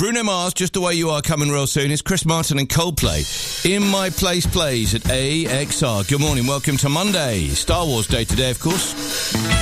Bruno Mars, Just the Way You Are, coming real soon. It's Chris Martin and Coldplay. In My Place plays at AXR. Good morning, welcome to Monday. Star Wars Day today, of course.